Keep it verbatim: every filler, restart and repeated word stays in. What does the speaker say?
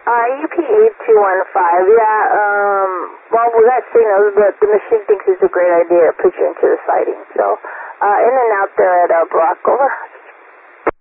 Uh, U P eight two one five, yeah, um, well, we got signals, but the machine thinks it's a great idea to put you into the siding, so, uh, in and out there at, uh, Brock, over.